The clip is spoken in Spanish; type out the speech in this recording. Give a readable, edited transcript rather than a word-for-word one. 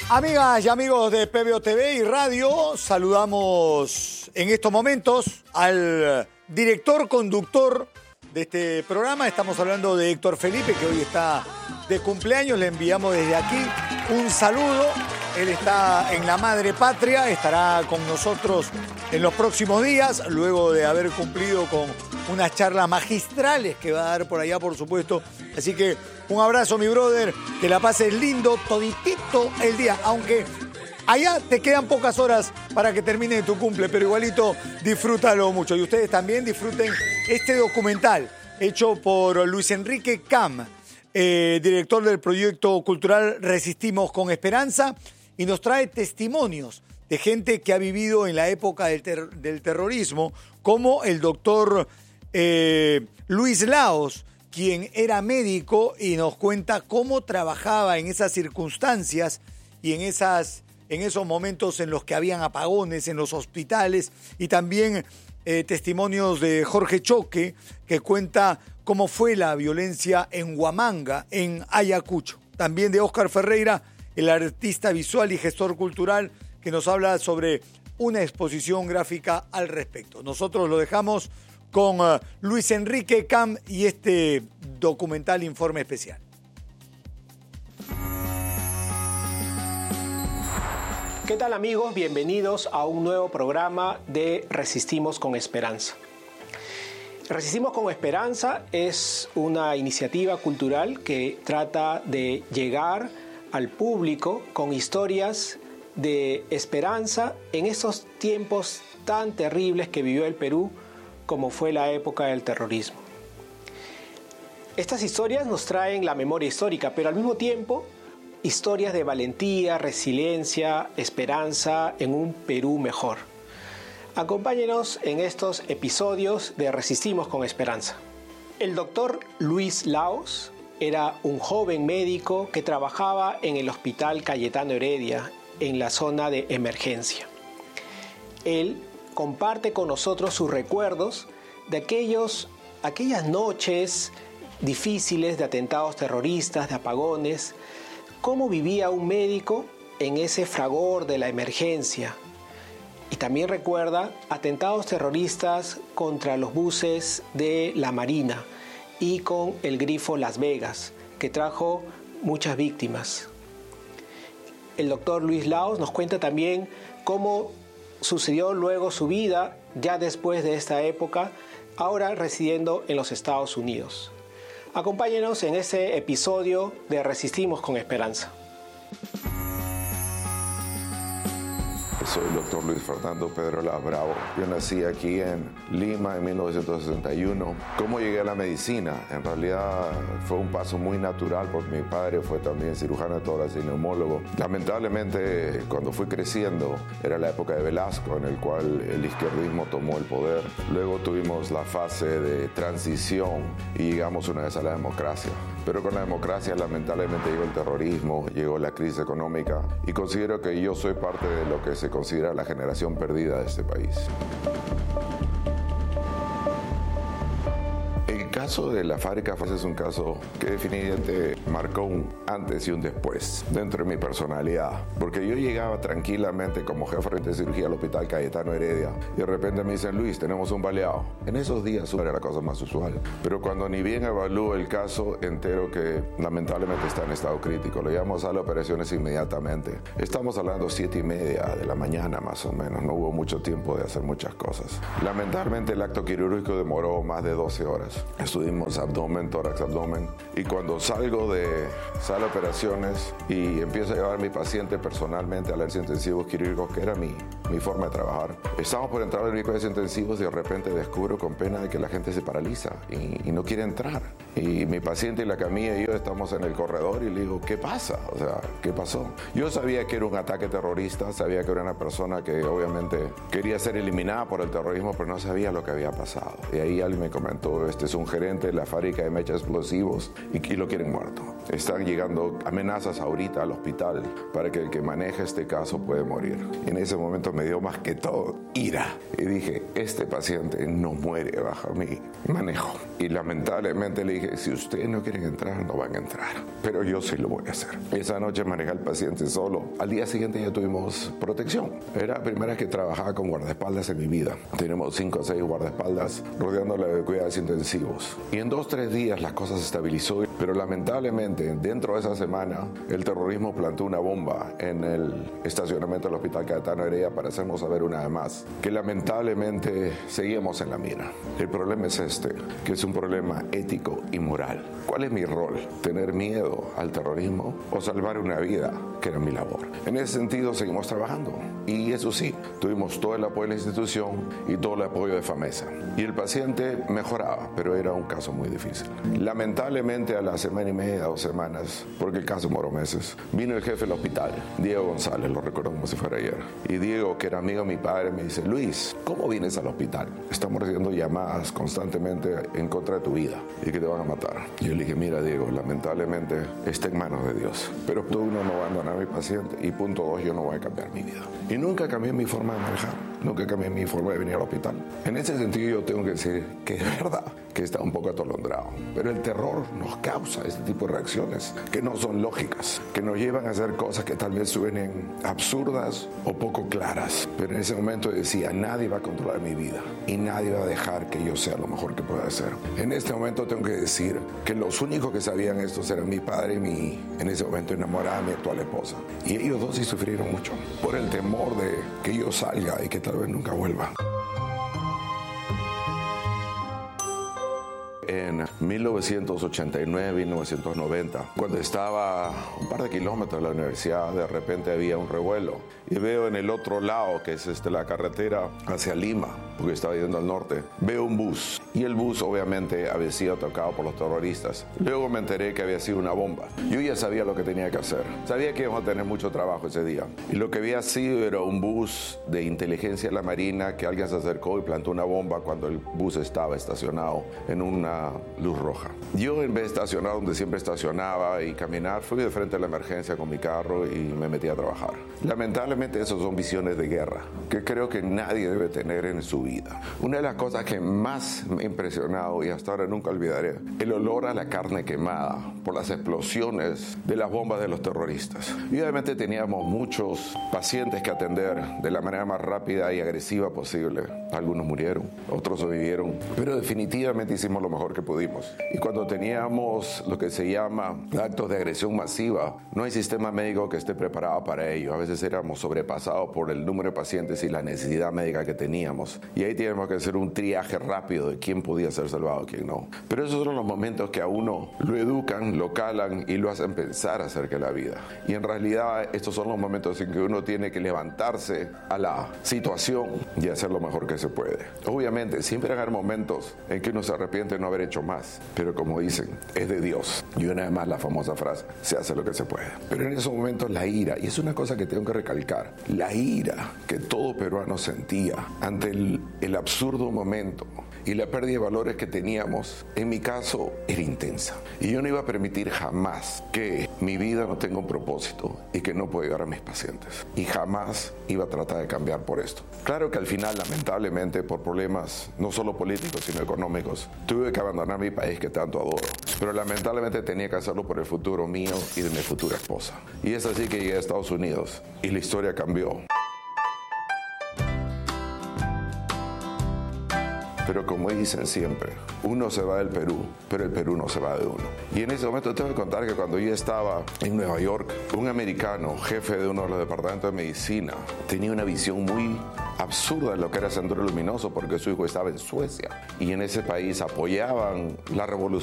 Amigas y amigos de PBO TV y Radio, saludamos en estos momentos al director conductor de este programa. Estamos hablando de Héctor Felipe, que hoy está de cumpleaños. Le enviamos desde aquí un saludo. Él está en la madre patria, estará con nosotros en los próximos días, luego de haber cumplido con unas charlas magistrales que va a dar por allá, por supuesto. Así que un abrazo, mi brother, que la pases lindo toditito el día, aunque allá te quedan pocas horas para que termine tu cumple, pero igualito disfrútalo mucho. Y ustedes también disfruten este documental hecho por Luis Enrique Cam, director del proyecto cultural Resistimos con Esperanza, y nos trae testimonios de gente que ha vivido en la época del terrorismo, como el doctor Luis Laos, quien era médico y nos cuenta cómo trabajaba en esas circunstancias y en esos momentos en los que habían apagones en los hospitales, y también testimonios de Jorge Choque, que cuenta cómo fue la violencia en Huamanga, en Ayacucho. También de Óscar Ferreira, el artista visual y gestor cultural, que nos habla sobre una exposición gráfica al respecto. Nosotros lo dejamos con Luis Enrique Cam y este documental Informe Especial. ¿Qué tal, amigos? Bienvenidos a un nuevo programa de Resistimos con Esperanza. Resistimos con Esperanza es una iniciativa cultural que trata de llegar al público con historias de esperanza en esos tiempos tan terribles que vivió el Perú, como fue la época del terrorismo. Estas historias nos traen la memoria histórica, pero al mismo tiempo historias de valentía, resiliencia, esperanza en un Perú mejor. Acompáñenos en estos episodios de Resistimos con Esperanza. El doctor Luis Laos era un joven médico que trabajaba en el Hospital Cayetano Heredia, en la zona de emergencia. Él comparte con nosotros sus recuerdos de aquellas noches difíciles de atentados terroristas, de apagones, cómo vivía un médico en ese fragor de la emergencia. Y también recuerda atentados terroristas contra los buses de la Marina y con el Grifo Las Vegas, que trajo muchas víctimas. El doctor Luis Laos nos cuenta también cómo sucedió luego su vida, ya después de esta época, ahora residiendo en los Estados Unidos. Acompáñenos en este episodio de Resistimos con Esperanza. Soy el doctor Luis Fernando Pedrola Bravo. Yo nací aquí en Lima en 1961. ¿Cómo llegué a la medicina? En realidad fue un paso muy natural porque mi padre fue también cirujano torácico y neumólogo. Lamentablemente, cuando fui creciendo, era la época de Velasco, en el cual el izquierdismo tomó el poder. Luego tuvimos la fase de transición y llegamos una vez a la democracia. Pero con la democracia, lamentablemente, llegó el terrorismo, llegó la crisis económica, y considero que yo soy parte de lo que se considera la generación perdida de este país. El caso de la fábrica es un caso que definitivamente marcó un antes y un después dentro de mi personalidad, porque yo llegaba tranquilamente como jefe de cirugía al Hospital Cayetano Heredia y de repente me dicen: Luis, tenemos un baleado. En esos días era la cosa más usual, pero cuando ni bien evalúo el caso, entero que lamentablemente está en estado crítico. Lo llevamos a las operaciones inmediatamente. Estamos hablando 7:30 de la mañana más o menos, no hubo mucho tiempo de hacer muchas cosas. Lamentablemente el acto quirúrgico demoró más de 12 horas. Estuvimos abdomen, tórax, abdomen, y cuando salgo de sala de operaciones y empiezo a llevar a mi paciente personalmente a los intensivos quirúrgicos, que era mi forma de trabajar, estamos por entrar a los cuidados intensivos y de repente descubro con pena de que la gente se paraliza y no quiere entrar. Y mi paciente y la camilla y yo estamos en el corredor y le digo: ¿qué pasa? O sea, ¿qué pasó? Yo sabía que era un ataque terrorista, sabía que era una persona que obviamente quería ser eliminada por el terrorismo, pero no sabía lo que había pasado. Y ahí alguien me comentó: este es un gerente de la fábrica de mechas explosivos y lo quieren muerto. Están llegando amenazas ahorita al hospital para que el que maneje este caso puede morir. Y en ese momento me dio más que todo ira. Y dije: este paciente no muere bajo mi manejo. Y lamentablemente le dije: dije, si ustedes no quieren entrar, no van a entrar. Pero yo sí lo voy a hacer. Esa noche manejé al paciente solo. Al día siguiente ya tuvimos protección. Era la primera vez que trabajaba con guardaespaldas en mi vida. Tenemos 5 o 6 guardaespaldas rodeándola de cuidados intensivos. Y en 2-3 días las cosas se estabilizó. Pero lamentablemente, dentro de esa semana, el terrorismo plantó una bomba en el estacionamiento del Hospital Cayetano Heredia para hacernos saber una vez más que lamentablemente seguimos en la mira. El problema es que es un problema ético y moral. ¿Cuál es mi rol? ¿Tener miedo al terrorismo o salvar una vida, que era mi labor? En ese sentido seguimos trabajando. Y eso sí, tuvimos todo el apoyo de la institución y todo el apoyo de FAMESA. Y el paciente mejoraba, pero era un caso muy difícil. Lamentablemente a la semana y media, 2 semanas, porque el caso demoró meses, vino el jefe del hospital, Diego González, lo recuerdo como si fuera ayer. Y Diego, que era amigo de mi padre, me dice, Luis, ¿cómo vienes al hospital? Estamos recibiendo llamadas constantemente en contra de tu vida y que te van a matar. Y yo le dije, mira Diego, lamentablemente está en manos de Dios. Pero punto 1, no voy a abandonar a mi paciente, y punto 2, yo no voy a cambiar mi vida. Y nunca cambié mi forma de manejar, nunca cambié mi forma de venir al hospital. En ese sentido yo tengo que decir que es verdad que está un poco atolondrado, pero el terror nos causa este tipo de reacciones que no son lógicas, que nos llevan a hacer cosas que tal vez suenen absurdas o poco claras. Pero en ese momento decía, nadie va a controlar mi vida y nadie va a dejar que yo sea lo mejor que pueda hacer. En este momento tengo que decir que los únicos que sabían esto eran mi padre y mi, en ese momento, enamorada, mi actual esposa. Y ellos dos sí sufrieron mucho por el temor de que yo salga y que tal vez nunca vuelva. En 1989-1990, cuando estaba un par de kilómetros de la universidad, de repente había un revuelo. Y veo en el otro lado, que es la carretera hacia Lima, porque estaba yendo al norte, veo un bus. Y el bus obviamente había sido atacado por los terroristas. Luego me enteré que había sido una bomba. Yo ya sabía lo que tenía que hacer. Sabía que íbamos a tener mucho trabajo ese día. Y lo que había sido era un bus de inteligencia de la Marina, que alguien se acercó y plantó una bomba cuando el bus estaba estacionado en una luz roja. Yo, en vez de estacionar donde siempre estacionaba y caminar, fui de frente a la emergencia con mi carro y me metí a trabajar. Lamentablemente esas son visiones de guerra que creo que nadie debe tener en su vida. Una de las cosas que más me ha impresionado y hasta ahora nunca olvidaré, el olor a la carne quemada por las explosiones de las bombas de los terroristas. Y obviamente teníamos muchos pacientes que atender de la manera más rápida y agresiva posible. Algunos murieron, otros sobrevivieron, pero definitivamente hicimos lo mejor que pudimos. Y cuando teníamos lo que se llama actos de agresión masiva, no hay sistema médico que esté preparado para ello. A veces éramos sobrepasados por el número de pacientes y la necesidad médica que teníamos. Y ahí teníamos que hacer un triaje rápido de quién podía ser salvado y quién no. Pero esos son los momentos que a uno lo educan, lo calan y lo hacen pensar acerca de la vida. Y en realidad estos son los momentos en que uno tiene que levantarse a la situación y hacer lo mejor que se puede. Obviamente siempre van a haber momentos en que uno se arrepiente de no haber hecho más, pero como dicen, es de Dios. Y una vez más la famosa frase, se hace lo que se puede. Pero en esos momentos la ira, y es una cosa que tengo que recalcar, la ira que todo peruano sentía ante el absurdo momento y la pérdida de valores que teníamos, en mi caso, era intensa. Y yo no iba a permitir jamás que mi vida no tenga un propósito y que no pueda llegar a mis pacientes. Y jamás iba a tratar de cambiar por esto. Claro que al final, lamentablemente, por problemas no solo políticos, sino económicos, tuve que abandonar mi país que tanto adoro. Pero lamentablemente tenía que hacerlo por el futuro mío y de mi futura esposa. Y es así que llegué a Estados Unidos y la historia cambió. Pero como dicen siempre, uno se va del Perú, pero el Perú no se va de uno. Y en ese momento tengo que contar que cuando yo estaba en Nueva York, un americano, jefe de uno de los departamentos de medicina, tenía una visión muy absurda de lo que era Sendero Luminoso porque su hijo estaba en Suecia. Y en ese país apoyaban la revolución